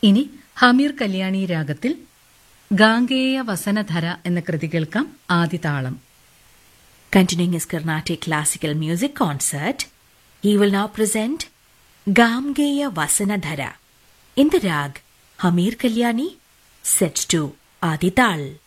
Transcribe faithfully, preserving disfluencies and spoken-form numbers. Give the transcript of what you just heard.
ഇനി ഹമീർ കല്യാണി രാഗത്തിൽ ഗാംഗേയ വസനധര എന്ന കൃതി കേൾക്കാം. ആദിതാളം. Continuing his Carnatic classical music concert, he will now present Gamgeya Vasanadhara in the rag Hamir Kalyani, set to Adital.